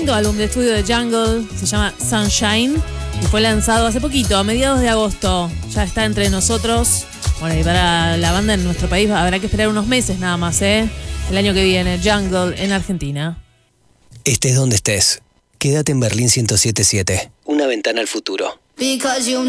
Álbum de estudio de Jungle, se llama Sunshine y fue lanzado hace poquito, a mediados de agosto. Ya está entre nosotros. Bueno, y para la banda en nuestro país habrá que esperar unos meses nada más, el año que viene. Jungle en Argentina. Estés donde estés, quédate en Berlín 107.7. Una ventana al futuro.